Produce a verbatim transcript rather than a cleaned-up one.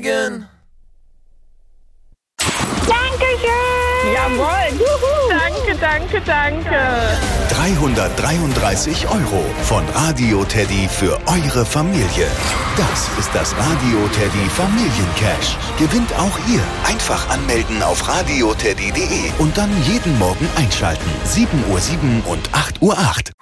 Megan. Dankeschön! Jawohl! Juhu. Danke, danke, danke! dreihundertdreiunddreißig Euro von Radio Teddy für eure Familie. Das ist das Radio Teddy Familiencash. Gewinnt auch ihr. Einfach anmelden auf radioteddy punkt de und dann jeden Morgen einschalten. sieben Uhr sieben und acht Uhr acht.